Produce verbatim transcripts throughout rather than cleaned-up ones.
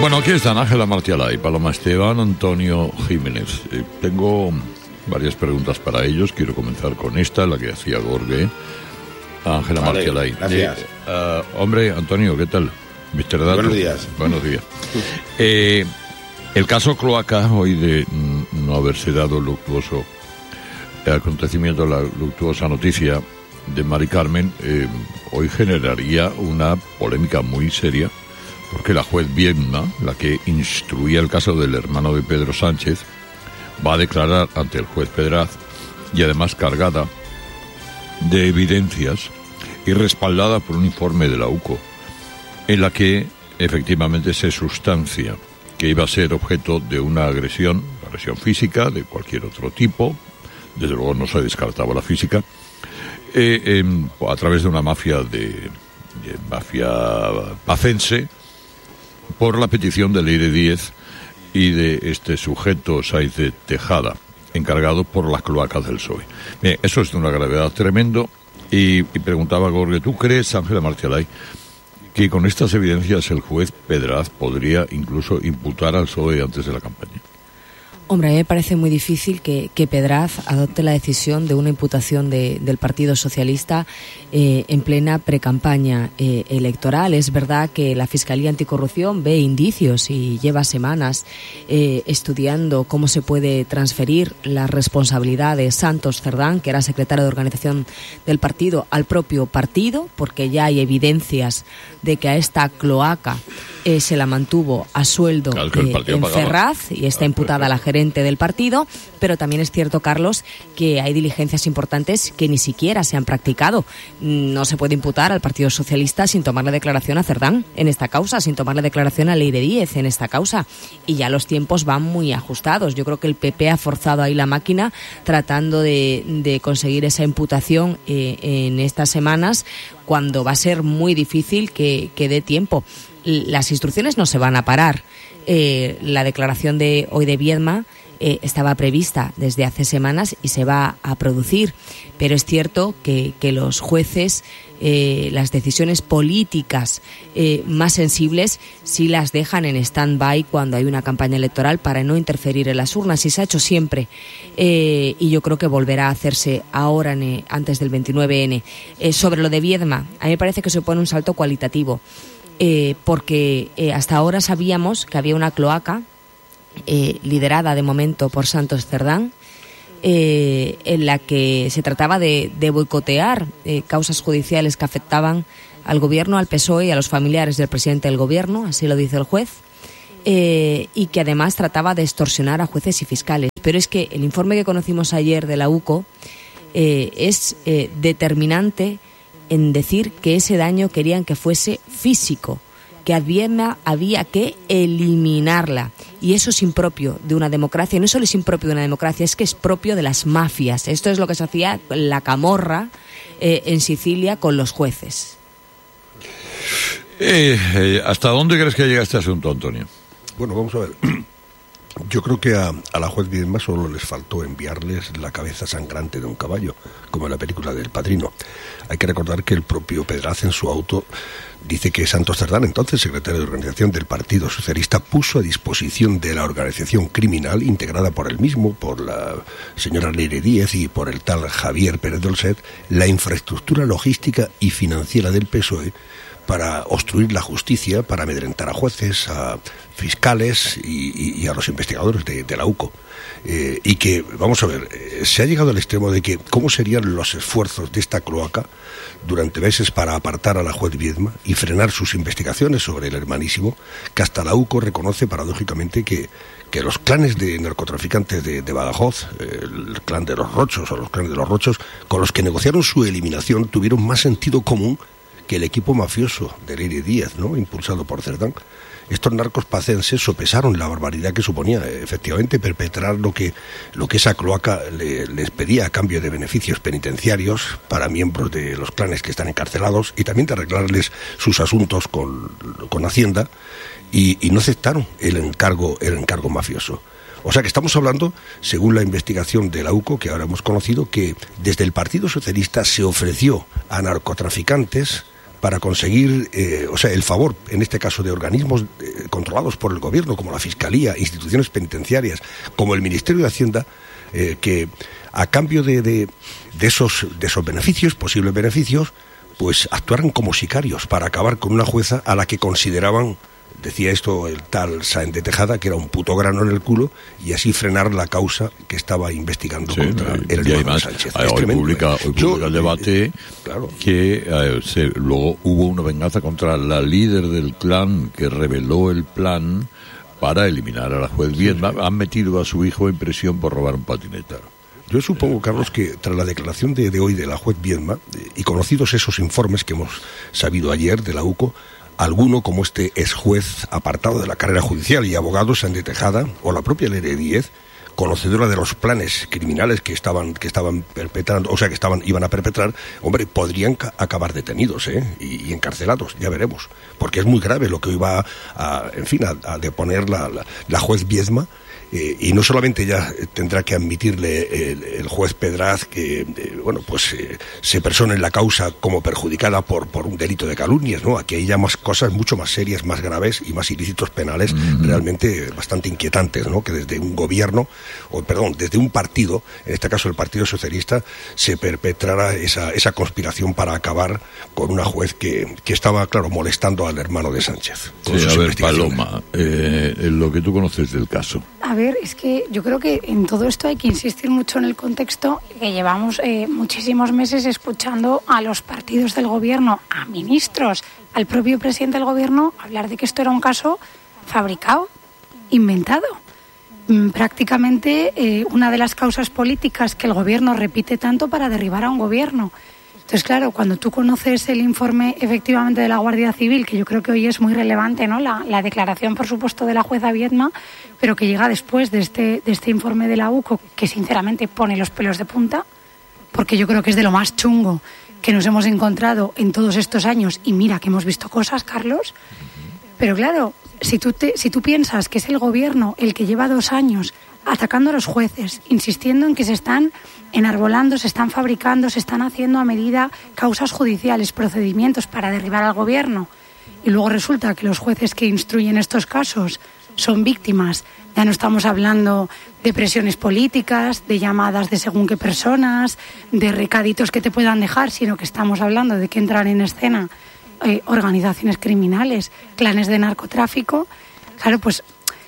Bueno, aquí están Ángela Martialay, Paloma Esteban, Antonio Jiménez. Eh, tengo varias preguntas para ellos. Quiero comenzar con esta, la que hacía Gorge. Ángela vale, Martialay. Gracias. Eh, uh, hombre, Antonio, ¿qué tal? mister Dato. Buenos días. Buenos días. eh, el caso Cloaca, hoy de no haberse dado el luctuoso el acontecimiento, la luctuosa noticia de Mari Carmen, eh, hoy generaría una polémica muy seria, porque la juez Viedma, la que instruía el caso del hermano de Pedro Sánchez, va a declarar ante el juez Pedraz, y además cargada de evidencias y respaldada por un informe de la U C O, en la que efectivamente se sustancia que iba a ser objeto de una agresión, agresión física, de cualquier otro tipo, desde luego no se descartaba la física, eh, eh, a través de una mafia de, de mafia pacense, por la petición de Leire Díez y de este sujeto Saiz de Tejada, encargado por las cloacas del P S O E. Bien, eso es de una gravedad tremendo, y, y preguntaba Gorge, ¿tú crees, Ángela Martialay, que con estas evidencias el juez Pedraz podría incluso imputar al P S O E antes de la campaña? Hombre, a mí me parece muy difícil que, que Pedraz adopte la decisión de una imputación de, del Partido Socialista eh, en plena precampaña eh, electoral. Es verdad que la Fiscalía Anticorrupción ve indicios y lleva semanas eh, estudiando cómo se puede transferir la responsabilidad de Santos Cerdán, que era secretario de organización del partido, al propio partido, porque ya hay evidencias de que a esta cloaca eh, se la mantuvo a sueldo claro, eh, en Ferraz y está imputada a la gerente del partido, pero también es cierto, Carlos, que hay diligencias importantes que ni siquiera se han practicado. No se puede imputar al Partido Socialista sin tomarle declaración a Cerdán en esta causa, sin tomarle declaración a Leire Díez en esta causa, y ya los tiempos van muy ajustados. Yo creo que el P P ha forzado ahí la máquina tratando de, de conseguir esa imputación eh, en estas semanas, cuando va a ser muy difícil que, que dé tiempo. Las instrucciones no se van a parar. Eh, la declaración de hoy de Viedma eh, estaba prevista desde hace semanas y se va a producir, pero es cierto que, que los jueces eh, las decisiones políticas eh, más sensibles sí las dejan en stand-by cuando hay una campaña electoral para no interferir en las urnas, y se ha hecho siempre, eh, y yo creo que volverá a hacerse ahora en, antes del veintinueve ene. Eh, sobre lo de Viedma, a mí me parece que supone un salto cualitativo. Eh, porque eh, hasta ahora sabíamos que había una cloaca eh, liderada de momento por Santos Cerdán, eh, en la que se trataba de, de boicotear eh, causas judiciales que afectaban al gobierno, al P S O E y a los familiares del presidente del gobierno, así lo dice el juez, eh, y que además trataba de extorsionar a jueces y fiscales. Pero es que el informe que conocimos ayer de la U C O eh, es eh, determinante en decir que ese daño querían que fuese físico, que a Viedma había que eliminarla. Y eso es impropio de una democracia. No solo es impropio de una democracia, es que es propio de las mafias. Esto es lo que se hacía la camorra eh, en Sicilia con los jueces. Eh, eh, ¿Hasta dónde crees que llega este asunto, Antonio? Bueno, vamos a ver. Yo creo que a, a la juez Viedma solo les faltó enviarles la cabeza sangrante de un caballo, como en la película del Padrino. Hay que recordar que el propio Pedraz en su auto dice que Santos Cerdán, entonces secretario de organización del Partido Socialista, puso a disposición de la organización criminal integrada por él mismo, por la señora Leire Díez y por el tal Javier Pérez Dolcet, la infraestructura logística y financiera del P S O E para obstruir la justicia, para amedrentar a jueces, a fiscales y, y, y a los investigadores de, de la U C O. Eh, y que, vamos a ver, eh, se ha llegado al extremo de que cómo serían los esfuerzos de esta cloaca durante meses para apartar a la juez Viedma y frenar sus investigaciones sobre el hermanísimo, que hasta la U C O reconoce paradójicamente que, que los clanes de narcotraficantes de, de Badajoz, eh, el clan de los Rochos o los clanes de los Rochos, con los que negociaron su eliminación, tuvieron más sentido común que el equipo mafioso de Leire Díez, ¿no?, impulsado por Cerdán. Estos narcos pacenses sopesaron la barbaridad que suponía efectivamente perpetrar lo que, lo que esa cloaca le, les pedía a cambio de beneficios penitenciarios para miembros de los clanes que están encarcelados y también de arreglarles sus asuntos con, con Hacienda, y, y no aceptaron el encargo, el encargo mafioso. O sea que estamos hablando, según la investigación de la U C O, que ahora hemos conocido, que desde el Partido Socialista se ofreció a narcotraficantes para conseguir, eh, o sea, el favor, en este caso, de organismos eh, controlados por el gobierno, como la Fiscalía, instituciones penitenciarias, como el Ministerio de Hacienda, eh, que a cambio de, de, de, esos, de esos beneficios, posibles beneficios, pues actuaran como sicarios para acabar con una jueza a la que consideraban, decía esto el tal Sáenz de Tejada, que era un puto grano en el culo, y así frenar la causa que estaba investigando sí, contra el hermano además, Sánchez. Hoy tremendo, publica, ¿eh? hoy publica Yo, el debate eh, claro. que eh, se, luego hubo una venganza contra la líder del clan que reveló el plan para eliminar a la juez Viedma. Sí, sí. Han metido a su hijo en prisión por robar un patinete. Yo supongo, Carlos, que tras la declaración de, de hoy de la juez Viedma, eh, y conocidos esos informes que hemos sabido ayer de la U C O, alguno, como este ex juez apartado de la carrera judicial y abogado, Sáenz de Tejada, o la propia Leire Díez, conocedora de los planes criminales que estaban que estaban perpetrando, o sea, que estaban iban a perpetrar, hombre, podrían ca- acabar detenidos, ¿eh? Y, y encarcelados, ya veremos. Porque es muy grave lo que hoy va a, en fin, a, a deponer la, la, la juez Viedma. Eh, y no solamente ya tendrá que admitirle el, el juez Pedraz que, eh, bueno, pues eh, se persona en la causa como perjudicada por, por un delito de calumnias, ¿no? Aquí hay ya más cosas mucho más serias, más graves y más ilícitos penales mm-hmm. realmente bastante inquietantes, ¿no? Que desde un gobierno, o perdón, desde un partido, en este caso el Partido Socialista, se perpetrara esa, esa conspiración para acabar con una juez que, que estaba, claro, molestando al hermano de Sánchez. Sí, a ver, Paloma, eh, lo que tú conoces del caso. A ver, es que yo creo que en todo esto hay que insistir mucho en el contexto que llevamos eh, muchísimos meses escuchando a los partidos del gobierno, a ministros, al propio presidente del gobierno hablar de que esto era un caso fabricado, inventado. Mm, prácticamente eh, una de las causas políticas que el gobierno repite tanto para derribar a un gobierno. Entonces, claro, cuando tú conoces el informe efectivamente de la Guardia Civil, que yo creo que hoy es muy relevante, ¿no? La, la declaración, por supuesto, de la jueza Viedma, pero que llega después de este, de este informe de la U C O, que sinceramente pone los pelos de punta, porque yo creo que es de lo más chungo que nos hemos encontrado en todos estos años. Y mira que hemos visto cosas, Carlos. Pero claro, si tú, te, si tú piensas que es el gobierno el que lleva dos años atacando a los jueces, insistiendo en que se están enarbolando, se están fabricando, se están haciendo a medida causas judiciales, procedimientos para derribar al gobierno, y luego resulta que los jueces que instruyen estos casos son víctimas, ya no estamos hablando de presiones políticas, de llamadas de según qué personas, de recaditos que te puedan dejar, sino que estamos hablando de que entran en escena eh, organizaciones criminales, clanes de narcotráfico. Claro, pues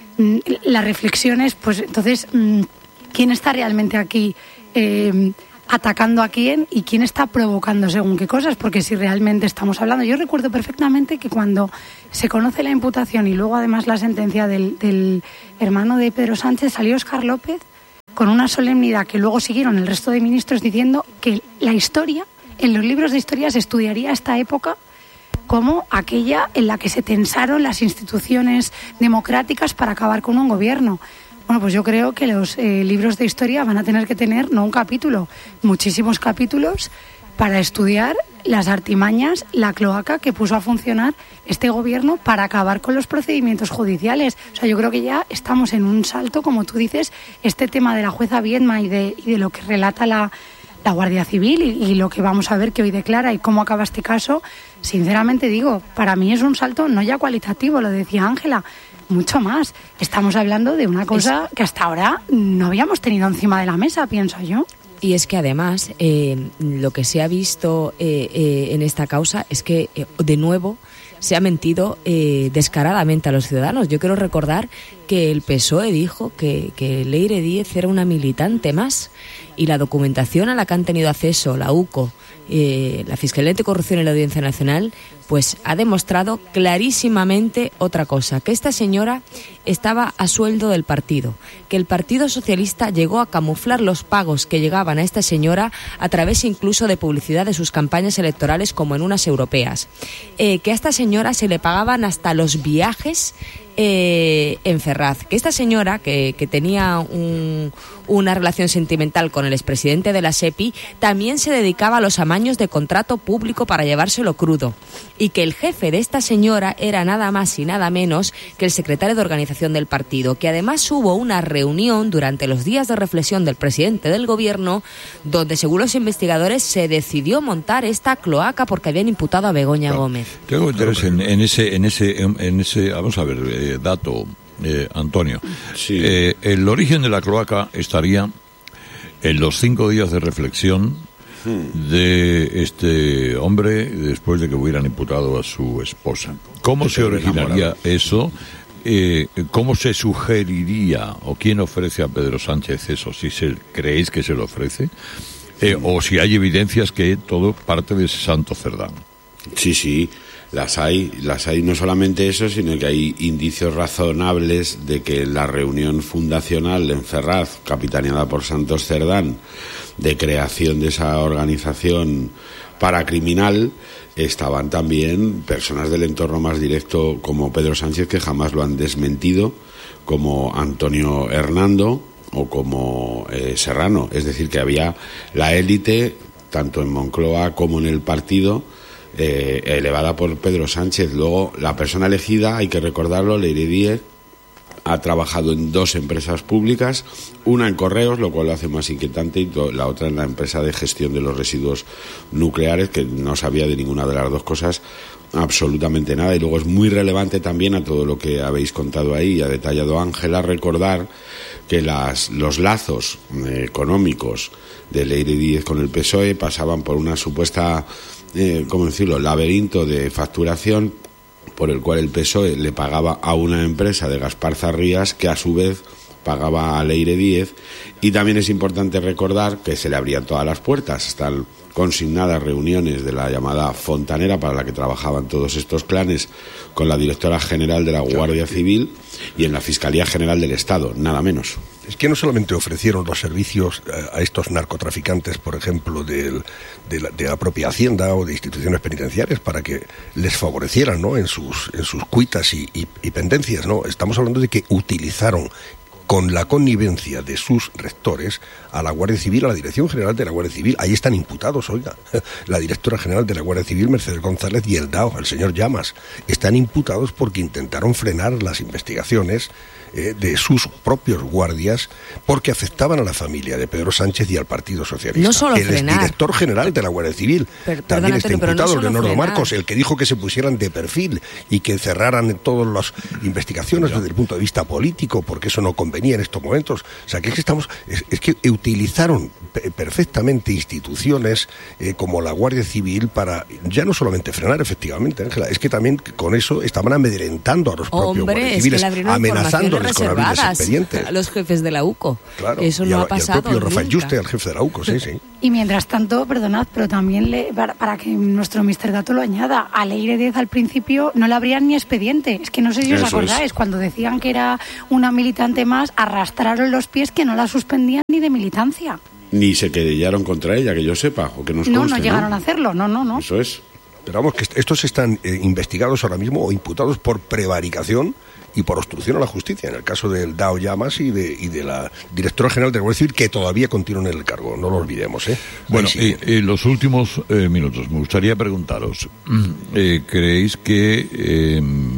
la reflexión es, pues entonces, ¿quién está realmente aquí eh, atacando a quién y quién está provocando según qué cosas? Porque si realmente estamos hablando... Yo recuerdo perfectamente que cuando se conoce la imputación y luego además la sentencia del, del hermano de Pedro Sánchez, salió Óscar López con una solemnidad que luego siguieron el resto de ministros diciendo que la historia, en los libros de historia se estudiaría esta época como aquella en la que se tensaron las instituciones democráticas para acabar con un gobierno. Bueno, pues yo creo que los eh, libros de historia van a tener que tener, no un capítulo, muchísimos capítulos para estudiar las artimañas, la cloaca que puso a funcionar este gobierno para acabar con los procedimientos judiciales. O sea, yo creo que ya estamos en un salto, como tú dices, este tema de la jueza Viedma y de, y de lo que relata la... la Guardia Civil y, y lo que vamos a ver que hoy declara y cómo acaba este caso, sinceramente digo, para mí es un salto no ya cualitativo, lo decía Ángela, mucho más. Estamos hablando de una cosa que hasta ahora no habíamos tenido encima de la mesa, pienso yo. Y es que además eh, lo que se ha visto eh, eh, en esta causa es que, eh, de nuevo, se ha mentido eh, descaradamente a los ciudadanos. Yo quiero recordar que el P S O E dijo que, que Leire Díez era una militante más, y la documentación a la que han tenido acceso la U C O, eh, la Fiscalía Anticorrupción y la Audiencia Nacional, pues ha demostrado clarísimamente otra cosa, que esta señora estaba a sueldo del partido, que el Partido Socialista llegó a camuflar los pagos que llegaban a esta señora a través incluso de publicidad de sus campañas electorales como en unas europeas, eh, que a esta señora se le pagaban hasta los viajes eh, en Ferraz. Que esta señora, que, que tenía un, una relación sentimental con el expresidente de la SEPI, también se dedicaba a los amaños de contrato público para llevárselo crudo. Y que el jefe de esta señora era nada más y nada menos que el secretario de organización del partido. Que además hubo una reunión durante los días de reflexión del presidente del gobierno, donde, según los investigadores, se decidió montar esta cloaca porque habían imputado a Begoña Claro. Gómez. Tengo interés en, en ese, en ese, en ese, vamos a ver, eh, dato, eh, Antonio. Sí. Eh, el origen de la cloaca estaría en los cinco días de reflexión de este hombre después de que hubieran imputado a su esposa. ¿Cómo se originaría eso? Eh, ¿Cómo se sugeriría o quién ofrece a Pedro Sánchez eso? Si se, creéis que se lo ofrece, eh, o si hay evidencias que todo parte de ese santo Cerdán. Sí, sí, las hay, las hay no solamente eso, sino que hay indicios razonables de que la reunión fundacional en Ferraz, capitaneada por Santos Cerdán, de creación de esa organización paracriminal, estaban también personas del entorno más directo como Pedro Sánchez, que jamás lo han desmentido, como Antonio Hernando o como eh, Serrano. Es decir, que había la élite, tanto en Moncloa como en el partido, eh, elevada por Pedro Sánchez. Luego, la persona elegida, hay que recordarlo, Leire Díez, ha trabajado en dos empresas públicas, una en Correos, lo cual lo hace más inquietante, y la otra en la empresa de gestión de los residuos nucleares, que no sabía de ninguna de las dos cosas absolutamente nada. Y luego es muy relevante también a todo lo que habéis contado ahí y ha detallado Ángela, recordar que las, los lazos eh, económicos de Leire Díez con el P S O E pasaban por una supuesta, eh, ¿cómo decirlo?, laberinto de facturación por el cual el P S O E le pagaba a una empresa de Gaspar Zarrías, que a su vez pagaba a Leire Díez. Y también es importante recordar que se le abrían todas las puertas. Están consignadas reuniones de la llamada Fontanera, para la que trabajaban todos estos clanes, con la directora general de la Guardia Civil y en la Fiscalía General del Estado, nada menos. Es que no solamente ofrecieron los servicios a estos narcotraficantes, por ejemplo, de, de, la, de la propia Hacienda o de instituciones penitenciarias, para que les favorecieran, ¿no?, en sus, en sus cuitas y, y, y pendencias, ¿no? Estamos hablando de que utilizaron, con la connivencia de sus rectores, a la Guardia Civil, a la Dirección General de la Guardia Civil. Ahí están imputados, oiga, la directora general de la Guardia Civil, Mercedes González, y el D A O, el señor Llamas, están imputados porque intentaron frenar las investigaciones eh, de sus propios guardias, porque afectaban a la familia de Pedro Sánchez y al Partido Socialista. No solo el frenar. director general de la Guardia Civil Pero, también perdona, está Antonio, imputado, no Leonardo frenar. Marcos, el que dijo que se pusieran de perfil y que cerraran todas las investigaciones desde el punto de vista político, porque eso no convenía en estos momentos. O sea, que es que estamos, es, es que utilizaron pe- perfectamente instituciones eh, como la Guardia Civil para ya no solamente frenar, efectivamente, Ángela, es que también con eso estaban amedrentando a los propios Hombre, guardias es que civiles, le abrieron amenazándoles con abrirles reservadas expedientes. a los jefes de la U C O. Claro, Eso y no a- ha pasado y al propio Rafael nunca. Yuste, al jefe de la U C O, sí, sí. Y mientras tanto, perdonad, pero también le, para, para que nuestro mister Gato lo añada, a Leire Díez al principio no le abrían ni expediente. Es que no sé si os Eso acordáis, es. cuando decían que era una militante más, arrastraron los pies que no la suspendían ni de militancia. Ni se querellaron contra ella, que yo sepa, o que nos No, conste, no llegaron a hacerlo, no, no, no. Eso es. Pero vamos, que est- estos están eh, investigados ahora mismo o imputados por prevaricación y por obstrucción a la justicia, en el caso del D A O Llamas y de, y de la directora general de la Guardia Civil, que todavía continúan en el cargo, no lo olvidemos, ¿eh? Bueno, Ahí sigue. y, y los últimos eh, minutos, me gustaría preguntaros, eh, ¿creéis que eh,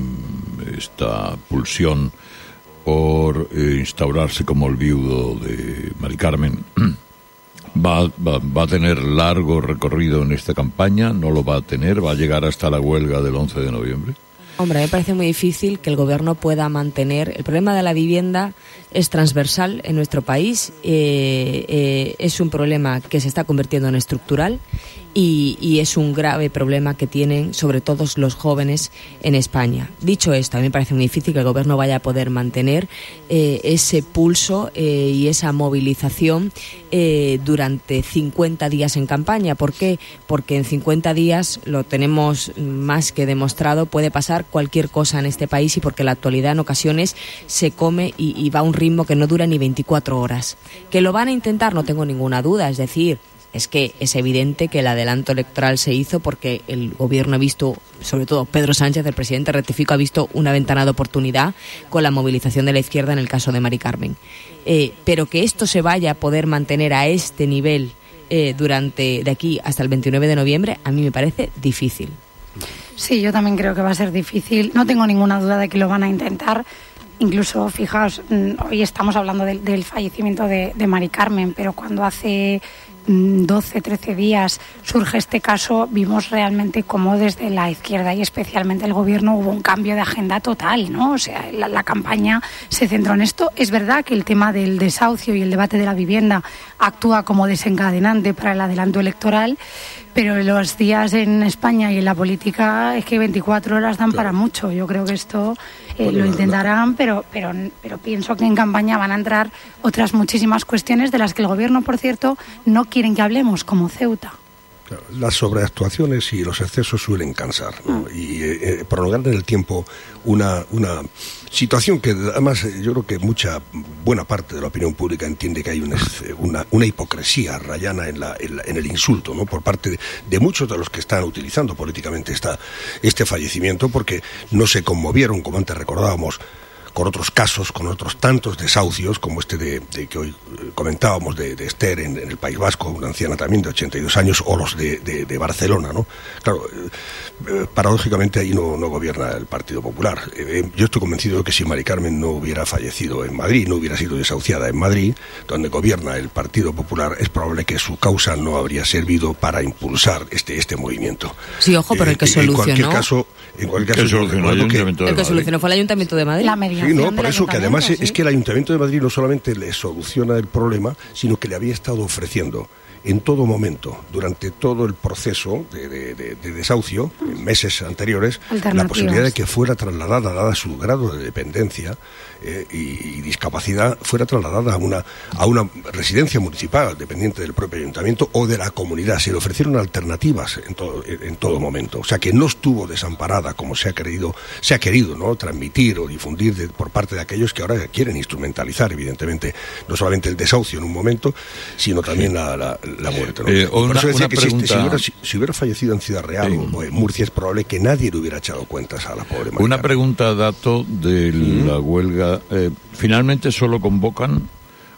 esta pulsión por eh, instaurarse como el viudo de Mari Carmen va, va, va a tener largo recorrido en esta campaña? ¿No lo va a tener? ¿Va a llegar hasta la huelga del once de noviembre? Hombre, me parece muy difícil que el gobierno pueda mantener. El problema de la vivienda es transversal en nuestro país, eh, eh, es un problema que se está convirtiendo en estructural y, y es un grave problema que tienen sobre todo los jóvenes en España. Dicho esto, a mí me parece muy difícil que el gobierno vaya a poder mantener eh, ese pulso eh, y esa movilización eh, durante cincuenta días en campaña. ¿Por qué? Porque en cincuenta días, lo tenemos más que demostrado, puede pasar cualquier cosa en este país, y porque la actualidad en ocasiones se come y, y va a un ritmo que no dura ni veinticuatro horas. ¿Que lo van a intentar? No tengo ninguna duda. Es decir, es que es evidente que el adelanto electoral se hizo porque el gobierno ha visto, sobre todo Pedro Sánchez, el presidente rectifico, ha visto una ventana de oportunidad con la movilización de la izquierda en el caso de Mari Carmen. Eh, pero que esto se vaya a poder mantener a este nivel eh, durante de aquí hasta el veintinueve de noviembre, a mí me parece difícil. Sí, yo también creo que va a ser difícil. No tengo ninguna duda de que lo van a intentar. Incluso, fijaos, hoy estamos hablando del, del fallecimiento de, de Mari Carmen, pero cuando hace doce, trece días surge este caso, vimos realmente cómo desde la izquierda y especialmente el gobierno hubo un cambio de agenda total, ¿no? O sea, la, la campaña se centró en esto. Es verdad que el tema del desahucio y el debate de la vivienda actúa como desencadenante para el adelanto electoral, pero los días en España y en la política es que veinticuatro horas dan para mucho. Yo creo que esto eh, lo intentarán, pero, pero, pero pienso que en campaña van a entrar otras muchísimas cuestiones de las que el gobierno, por cierto, no quieren que hablemos, como Ceuta. Las sobreactuaciones y los excesos suelen cansar, ¿no? Y eh, prolongar en el tiempo una, una situación que además eh, yo creo que mucha buena parte de la opinión pública entiende que hay una, una, una hipocresía rayana en, la, en, la, en el insulto, ¿no? Por parte de, de muchos de los que están utilizando políticamente esta, este fallecimiento, porque no se conmovieron, como antes recordábamos, con otros casos, con otros tantos desahucios, como este de, de que hoy comentábamos de, de Esther en, en el País Vasco, una anciana también de ochenta y dos años, o los de, de, de Barcelona, ¿no? Claro, eh, paradójicamente ahí no, no gobierna el Partido Popular. Eh, yo estoy convencido de que si Mari Carmen no hubiera fallecido en Madrid, no hubiera sido desahuciada en Madrid, donde gobierna el Partido Popular, es probable que su causa no habría servido para impulsar este, este movimiento. Sí, ojo, pero el que eh, solucionó... En cualquier caso, en cualquier caso, solucionó el Ayuntamiento de El que solucionó fue el Ayuntamiento de Madrid. La media. Sí, no, por eso que además sí. es que el Ayuntamiento de Madrid no solamente le soluciona el problema, sino que le había estado ofreciendo en todo momento, durante todo el proceso de, de, de, de desahucio, en meses anteriores, la posibilidad de que fuera trasladada, dada su grado de dependencia eh, y, y discapacidad, fuera trasladada a una, a una residencia municipal dependiente del propio ayuntamiento o de la comunidad. Se le ofrecieron alternativas en todo, en todo momento. O sea, que no estuvo desamparada como se ha querido, se ha querido, ¿no?, transmitir o difundir de, por parte de aquellos que ahora quieren instrumentalizar, evidentemente, no solamente el desahucio en un momento, sino también sí. la, la la muerte, ¿no? Eh, una, Por eso decía una que pregunta... si, si, hubiera, si, si hubiera fallecido en Ciudad Real sí. o en Murcia, es probable que nadie le hubiera echado cuentas a la pobre Mari Una Carmen. pregunta, dato de ¿Mm? la huelga. Eh, ¿Finalmente solo convocan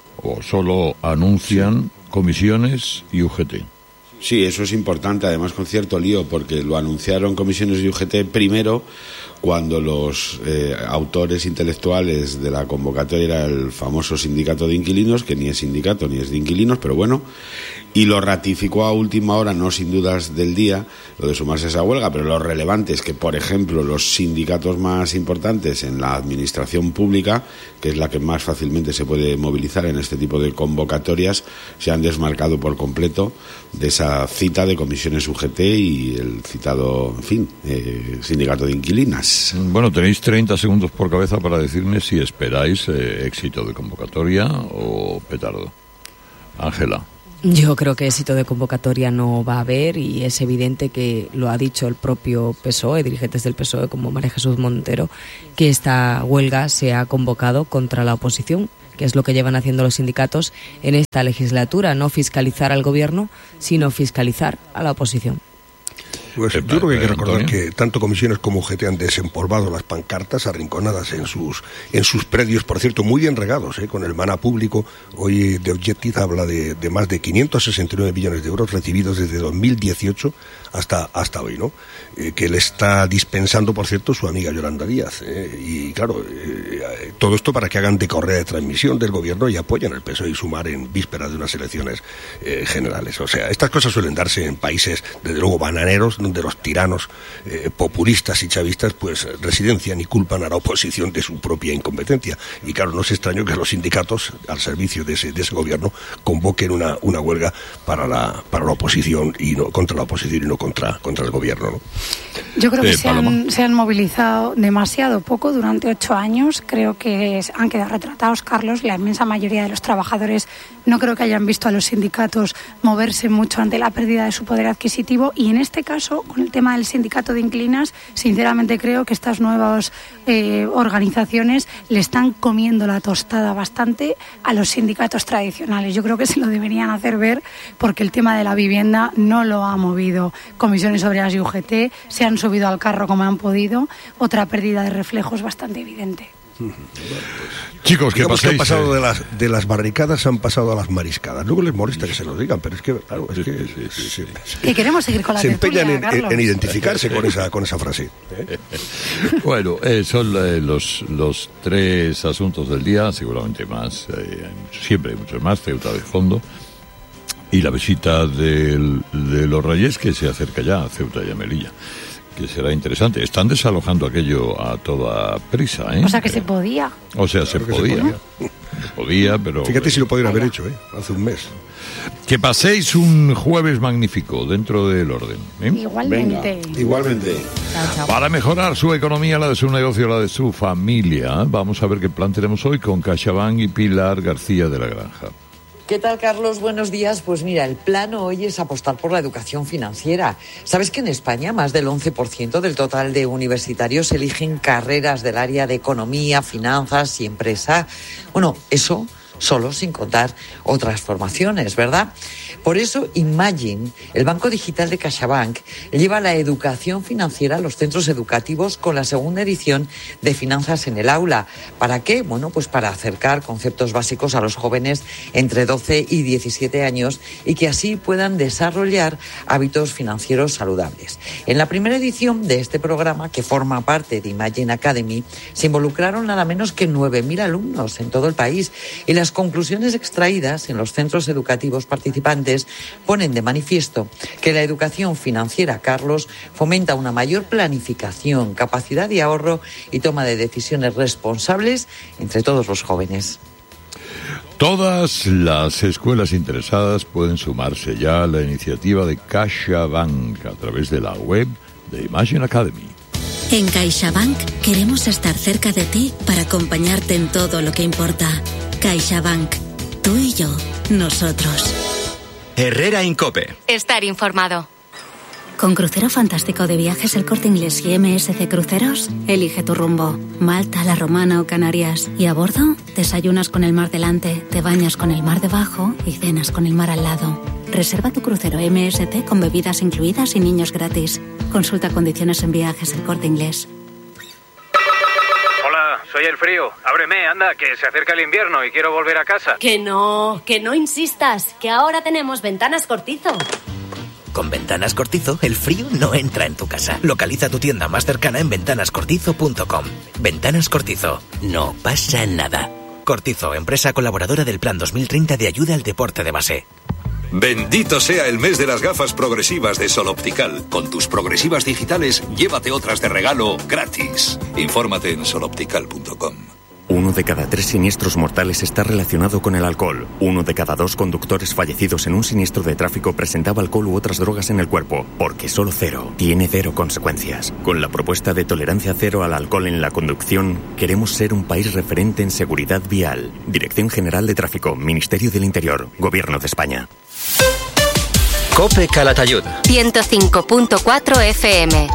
o solo anuncian sí. comisiones y U G T? Sí, eso es importante, además con cierto lío, porque lo anunciaron comisiones y U G T primero cuando los eh, autores intelectuales de la convocatoria era el famoso sindicato de inquilinos, que ni es sindicato ni es de inquilinos, pero bueno, y lo ratificó a última hora, no sin dudas del día, lo de sumarse a esa huelga, pero lo relevante es que, por ejemplo, los sindicatos más importantes en la administración pública, que es la que más fácilmente se puede movilizar en este tipo de convocatorias, se han desmarcado por completo de esa cita de comisiones U G T y el citado, en fin, eh, sindicato de inquilinas. Bueno, tenéis treinta segundos por cabeza para decirme si esperáis eh, éxito de convocatoria o petardo. Ángela. Yo creo que éxito de convocatoria no va a haber y es evidente que lo ha dicho el propio P S O E, dirigentes del P S O E como María Jesús Montero, que esta huelga se ha convocado contra la oposición, que es lo que llevan haciendo los sindicatos en esta legislatura, no fiscalizar al gobierno, sino fiscalizar a la oposición. Pues yo creo que hay que recordar que tanto comisiones como U G T han desempolvado las pancartas arrinconadas en sus en sus predios, por cierto, muy bien regados, ¿eh? Con el maná público. Hoy The Objective habla de, de más de quinientos sesenta y nueve millones de euros recibidos desde dos mil dieciocho hasta hasta hoy, ¿no? Eh, que le está dispensando, por cierto, su amiga Yolanda Díaz. ¿eh? Y claro, eh, todo esto para que hagan de correa de transmisión del gobierno y apoyen al P S O E y Sumar en vísperas de unas elecciones eh, generales. O sea, estas cosas suelen darse en países, desde luego, bananeros, donde los tiranos eh, populistas y chavistas pues residencian y culpan a la oposición de su propia incompetencia. Y claro, no es extraño que los sindicatos, al servicio de ese, de ese gobierno, convoquen una, una huelga para la, para la oposición y no contra la oposición y no contra, contra el gobierno, ¿no? Yo creo que eh, se, han, se han movilizado demasiado poco durante ocho años. Creo que han quedado retratados, Carlos, la inmensa mayoría de los trabajadores no creo que hayan visto a los sindicatos moverse mucho ante la pérdida de su poder adquisitivo, y en este caso, con el tema del sindicato de inquilinas, sinceramente creo que estas nuevas eh, organizaciones le están comiendo la tostada bastante a los sindicatos tradicionales. Yo creo que se lo deberían hacer ver, porque el tema de la vivienda no lo ha movido Comisiones Obreras y U G T, se han subido al carro como han podido, otra pérdida de reflejos bastante evidente. Chicos, ¿qué Digamos que han pasado eh? de las, de las barricadas, han pasado a las mariscadas. Luego les molesta que se lo digan, pero es que, claro, es que Sí, sí, sí, se, Que queremos seguir con la se tertulia, empeñan en, Carlos. en identificarse con esa, con esa frase. ¿eh? Bueno, eh, son eh, los, los tres asuntos del día, seguramente más, eh, siempre hay muchos más, Ceuta de fondo, y la visita del, de los Reyes, que se acerca ya a Ceuta y a Melilla, que será interesante. Están desalojando aquello a toda prisa, ¿eh? O sea que se podía. O sea, se Creo que se podía. podía. Se podía, pero... Fíjate si lo podrían haber hecho, ¿eh? Hace un mes. Que paséis un jueves magnífico dentro del orden, ¿eh? Igualmente. Venga, igualmente. Chao, chao. Para mejorar su economía, la de su negocio, la de su familia, vamos a ver qué plan tenemos hoy con CaixaBank y Pilar García de la Granja. ¿Qué tal, Carlos? Buenos días. Pues mira, el plan hoy es apostar por la educación financiera. ¿Sabes que en España más del once por ciento del total de universitarios eligen carreras del área de economía, finanzas y empresa? Bueno, eso solo sin contar otras formaciones, ¿verdad? Por eso, Imagine, el banco digital de CaixaBank, lleva la educación financiera a los centros educativos con la segunda edición de Finanzas en el Aula. ¿Para qué? Bueno, pues para acercar conceptos básicos a los jóvenes entre doce y diecisiete años y que así puedan desarrollar hábitos financieros saludables. En la primera edición de este programa, que forma parte de Imagine Academy, se involucraron nada menos que nueve mil alumnos en todo el país, y las conclusiones extraídas en los centros educativos participantes ponen de manifiesto que la educación financiera, Carlos, fomenta una mayor planificación, capacidad de ahorro y toma de decisiones responsables entre todos los jóvenes. Todas las escuelas interesadas pueden sumarse ya a la iniciativa de CaixaBank a través de la web de Imagine Academy. En CaixaBank queremos estar cerca de ti para acompañarte en todo lo que importa. CaixaBank. Tú y yo. Nosotros. Herrera Incope. Estar informado. Con Crucero Fantástico de Viajes El Corte Inglés y M S C Cruceros, elige tu rumbo. Malta, La Romana o Canarias. Y a bordo, desayunas con el mar delante, te bañas con el mar debajo y cenas con el mar al lado. Reserva tu crucero M S C con bebidas incluidas y niños gratis. Consulta condiciones en Viajes El Corte Inglés. Hola, soy el frío. Ábreme, anda, que se acerca el invierno y quiero volver a casa. Que no, que no insistas, que ahora tenemos Ventanas Cortizo. Con Ventanas Cortizo, el frío no entra en tu casa. Localiza tu tienda más cercana en ventanas cortizo punto com. Ventanas Cortizo. No pasa nada. Cortizo, empresa colaboradora del Plan dos mil treinta de ayuda al deporte de base. Bendito sea el mes de las gafas progresivas de Sol Optical. Con tus progresivas digitales, llévate otras de regalo gratis. Infórmate en sol optical punto com. Uno de cada tres siniestros mortales está relacionado con el alcohol. Uno de cada dos conductores fallecidos en un siniestro de tráfico presentaba alcohol u otras drogas en el cuerpo, porque solo cero tiene cero consecuencias. Con la propuesta de tolerancia cero al alcohol en la conducción, queremos ser un país referente en seguridad vial. Dirección General de Tráfico, Ministerio del Interior, Gobierno de España. Cope Calatayud. ciento cinco punto cuatro F M.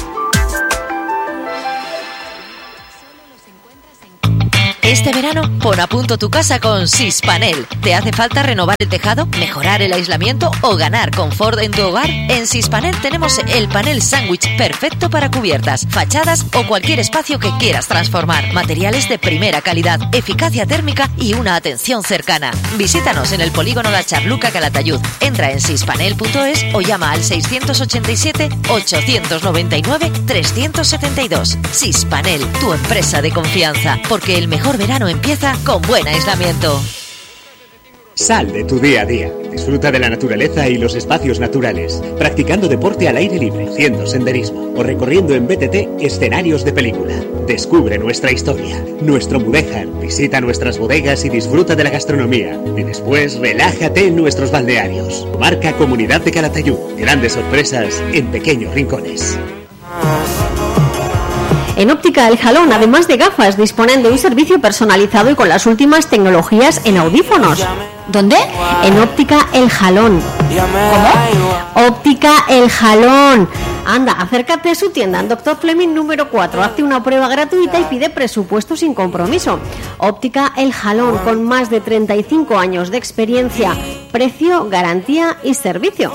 Este verano, pon a punto tu casa con Sispanel. ¿Te hace falta renovar el tejado, mejorar el aislamiento o ganar confort en tu hogar? En Sispanel tenemos el panel sándwich perfecto para cubiertas, fachadas o cualquier espacio que quieras transformar. Materiales de primera calidad, eficacia térmica y una atención cercana. Visítanos en el polígono La Charluca, Calatayud. Entra en sispanel punto es o llama al seiscientos ochenta y siete, ochocientos noventa y nueve, trescientos setenta y dos. Sispanel, tu empresa de confianza, porque el mejor verano empieza con buen aislamiento. Sal de tu día a día. Disfruta de la naturaleza y los espacios naturales, practicando deporte al aire libre, haciendo senderismo o recorriendo en B T T escenarios de película. Descubre nuestra historia, nuestro Mudéjar, visita nuestras bodegas y disfruta de la gastronomía. Y después relájate en nuestros balnearios. Marca Comunidad de Calatayud. Grandes sorpresas en pequeños rincones. En Óptica El Jalón, además de gafas, disponen de un servicio personalizado y con las últimas tecnologías en audífonos. ¿Dónde? En Óptica El Jalón. ¿Cómo? Óptica El Jalón. Anda, acércate a su tienda en Doctor Fleming número cuatro, hazte una prueba gratuita y pide presupuesto sin compromiso. Óptica El Jalón, con más de treinta y cinco años de experiencia, precio, garantía y servicio.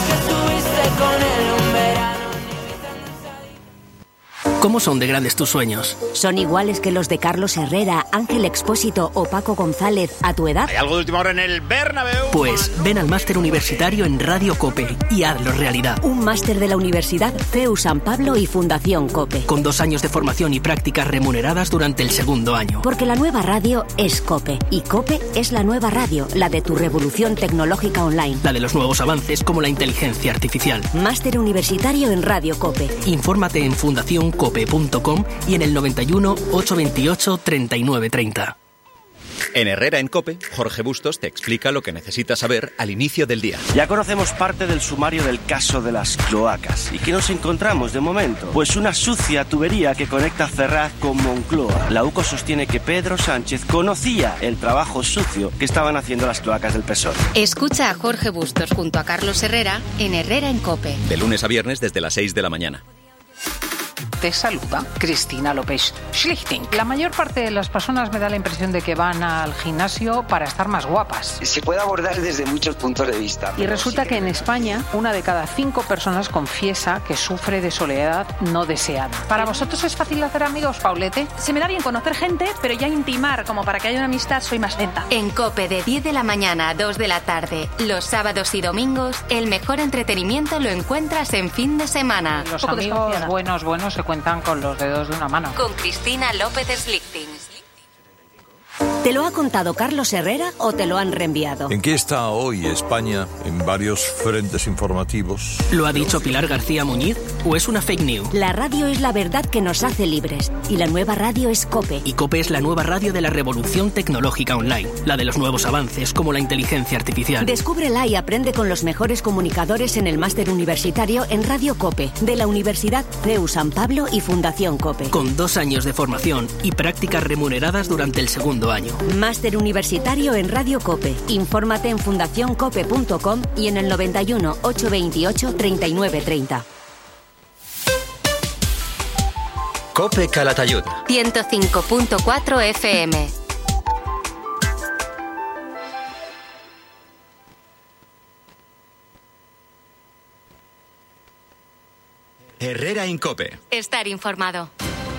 ¿Cómo son de grandes tus sueños? ¿Son iguales que los de Carlos Herrera, Ángel Expósito o Paco González a tu edad? ¿Hay algo de última hora en el Bernabéu? Pues ven al máster universitario en Radio COPE y hazlo realidad. Un máster de la Universidad C E U San Pablo y Fundación COPE. Con dos años de formación y prácticas remuneradas durante el segundo año. Porque la nueva radio es COPE y COPE es la nueva radio, la de tu revolución tecnológica online. La de los nuevos avances como la inteligencia artificial. Máster universitario en Radio COPE. Infórmate en fundación cope punto com y en el noventa y uno, ochocientos veintiocho, treinta y nueve treinta. En Herrera en COPE, Jorge Bustos te explica lo que necesitas saber al inicio del día. Ya conocemos parte del sumario del caso de las cloacas. ¿Y qué nos encontramos de momento? Pues una sucia tubería que conecta Ferraz con Moncloa. La UCO sostiene que Pedro Sánchez conocía el trabajo sucio que estaban haciendo las cloacas del P S O E. Escucha a Jorge Bustos junto a Carlos Herrera en Herrera en COPE. De lunes a viernes desde las seis de la mañana. Te saluda Cristina López Schlichting. La mayor parte de las personas me da la impresión de que van al gimnasio para estar más guapas. Se puede abordar desde muchos puntos de vista. Y resulta sí que... que en España una de cada cinco personas confiesa que sufre de soledad no deseada. ¿Para vosotros es fácil hacer amigos, Paulete? Se me da bien conocer gente, pero ya intimar como para que haya una amistad soy más lenta. En COPE de diez de la mañana a dos de la tarde, los sábados y domingos, el mejor entretenimiento lo encuentras en fin de semana. Los amigos buenos, buenos se cuentan con los dedos de una mano. Con Cristina López Schlichting. ¿Te lo ha contado Carlos Herrera o te lo han reenviado? ¿En qué está hoy España en varios frentes informativos? ¿Lo ha dicho Pilar García Muñiz o es una fake news? La radio es la verdad que nos hace libres y la nueva radio es COPE. Y COPE es la nueva radio de la revolución tecnológica online, la de los nuevos avances como la inteligencia artificial. Descúbrela y aprende con los mejores comunicadores en el máster universitario en Radio COPE de la Universidad C E U San Pablo y Fundación COPE. Con dos años de formación y prácticas remuneradas durante el segundo año. Máster universitario en Radio COPE. Infórmate en fundación cope punto com y en el noventa y uno, ochocientos veintiocho, treinta y nueve treinta. COPE Calatayud. ciento cinco punto cuatro F M. Herrera en COPE. Estar informado.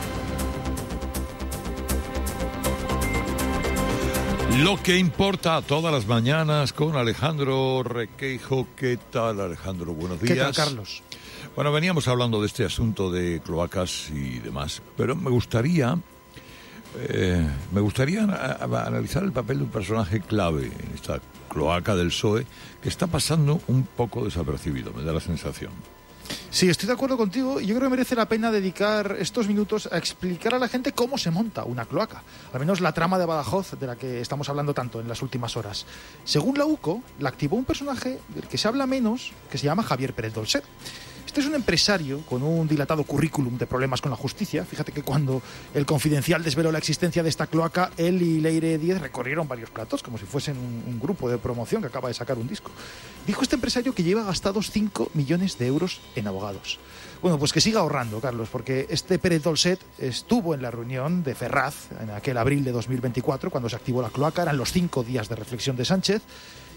Lo que importa todas las mañanas con Alejandro Requeijo. ¿Qué tal, Alejandro? Buenos días. ¿Qué tal, Carlos? Bueno, veníamos hablando de este asunto de cloacas y demás, pero me gustaría eh, me gustaría analizar el papel de un personaje clave en esta cloaca del P S O E que está pasando un poco desapercibido, me da la sensación. Sí, estoy de acuerdo contigo y yo creo que merece la pena dedicar estos minutos a explicar a la gente cómo se monta una cloaca, al menos la trama de Badajoz de la que estamos hablando tanto en las últimas horas. Según la UCO, la activó un personaje del que se habla menos, que se llama Javier Pérez Dolcet. Este es un empresario con un dilatado currículum de problemas con la justicia. Fíjate que cuando El Confidencial desveló la existencia de esta cloaca, él y Leire Díez recorrieron varios platos, como si fuesen un, un grupo de promoción que acaba de sacar un disco. Dijo este empresario que lleva gastados cinco millones de euros en abogados. Bueno, pues que siga ahorrando, Carlos, porque este Pérez Dolcet estuvo en la reunión de Ferraz en aquel abril de dos mil veinticuatro, cuando se activó la cloaca. Eran los cinco días de reflexión de Sánchez.